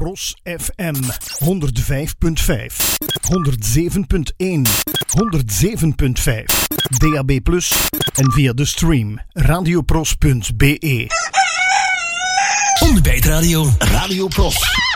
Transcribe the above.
Pros FM 105.5, 107.1, 107.5, DAB+ en via de stream radiopros.be. Onderbijtradio, Radio Pros.